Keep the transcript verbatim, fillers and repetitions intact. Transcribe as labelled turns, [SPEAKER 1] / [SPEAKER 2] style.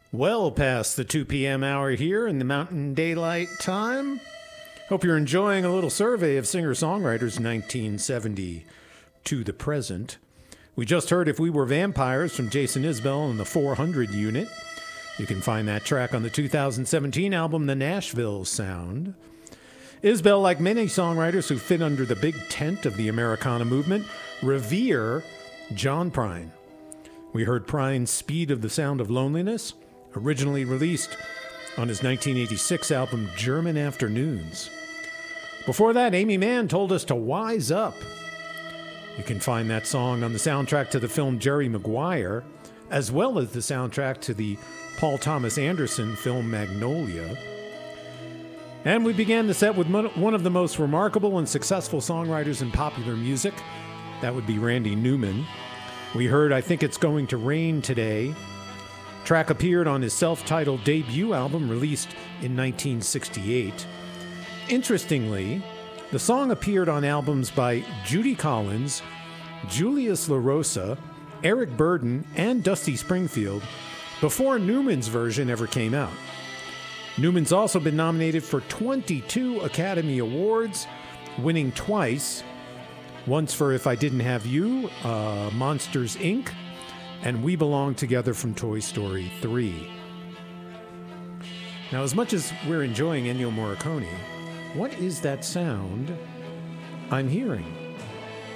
[SPEAKER 1] Well past the two p.m. hour here in the Mountain Daylight Time. Hope you're enjoying a little survey of singer-songwriters nineteen seventy to the present. We just heard If We Were Vampires from Jason Isbell and the four hundred Unit. You can find that track on the two thousand seventeen album The Nashville Sound. Isbell, like many songwriters who fit under the big tent of the Americana movement, revere John Prine. We heard Prine's Speed of the Sound of Loneliness, originally released on his nineteen eighty-six album German Afternoons. Before that, Amy Mann told us to wise up. You can find that song on the soundtrack to the film Jerry Maguire, as well as the soundtrack to the Paul Thomas Anderson film Magnolia. And we began the set with one of the most remarkable and successful songwriters in popular music. That would be Randy Newman. We heard I Think It's Going to Rain Today. Track appeared on his self-titled debut album released in nineteen sixty-eight. Interestingly, the song appeared on albums by Judy Collins, Julius LaRosa, Eric Burdon, and Dusty Springfield before Newman's version ever came out. Newman's also been nominated for twenty-two Academy Awards, winning twice, once for If I Didn't Have You, uh, Monsters, Incorporated, and We Belong Together from Toy Story three. Now, as much as we're enjoying Ennio Morricone, what is that sound I'm hearing?